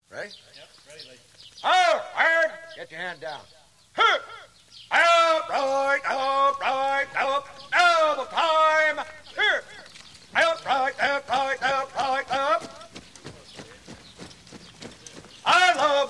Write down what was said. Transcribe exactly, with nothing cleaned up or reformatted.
Ready? Yep, ready, Lee. Oh, hard. Get your hand down. Huh. Up, right, up, right, up,